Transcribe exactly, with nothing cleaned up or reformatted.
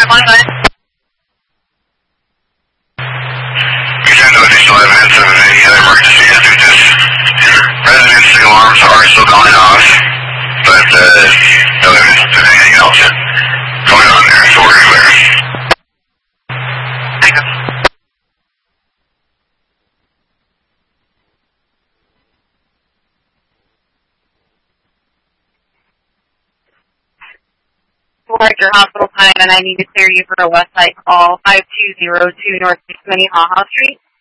We send no additional evidence of any other emergencies due to this. Residents' alarms are still going off, but uh, no evidence of anything else going on there, so we're clear. Thank you. Your hospital time, and I need to clear you for a West Side call, five two zero two North six Minnehaha Street.